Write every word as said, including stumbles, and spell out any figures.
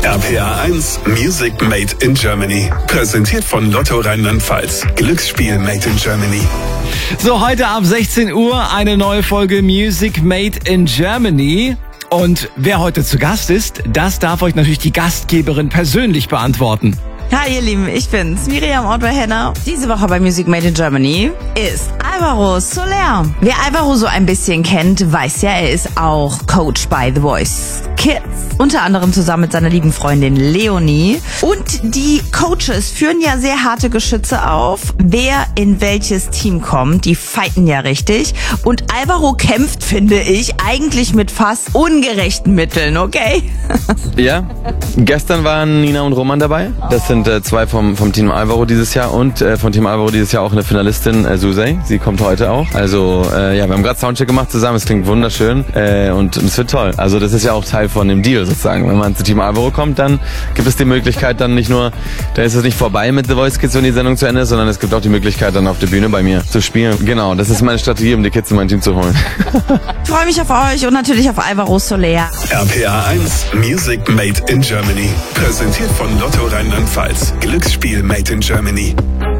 R P R eins Music Made in Germany. Präsentiert von Lotto Rheinland-Pfalz. Glücksspiel Made in Germany. So, heute ab sechzehn Uhr eine neue Folge Music Made in Germany. Und wer heute zu Gast ist, das darf euch natürlich die Gastgeberin persönlich beantworten. Hi ihr Lieben, ich bin's, Miriam Otto-Henner. Diese Woche bei Music Made in Germany ist Alvaro Soler. Wer Alvaro so ein bisschen kennt, weiß ja, er ist auch Coach bei The Voice Kids. Unter anderem zusammen mit seiner lieben Freundin Leonie. Und die Coaches führen ja sehr harte Geschütze auf, wer in welches Team kommt. Die fighten ja richtig. Und Alvaro kämpft, finde ich, eigentlich mit fast ungerechten Mitteln, okay? Ja, gestern waren Nina und Roman dabei. Das sind äh, zwei vom, vom Team Alvaro dieses Jahr und äh, vom Team Alvaro dieses Jahr auch eine Finalistin, äh, Susei. Sie kommt heute auch. Also äh, ja, wir haben gerade Soundcheck gemacht zusammen. Es klingt wunderschön äh, und es wird toll. Also das ist ja auch Teil von dem Deal sozusagen. Wenn man zu Team Alvaro kommt, dann gibt es die Möglichkeit dann nicht nur, da ist es nicht vorbei mit The Voice Kids, wenn die Sendung zu Ende ist, sondern es gibt auch die Möglichkeit dann auf der Bühne bei mir zu spielen. Genau, das ist meine Strategie, um die Kids in mein Team zu holen. Ich freue mich auf euch und natürlich auf Alvaro Soler. R P R eins Music Made in Germany. Präsentiert von Lotto Rheinland-Pfalz. Glücksspiel Made in Germany.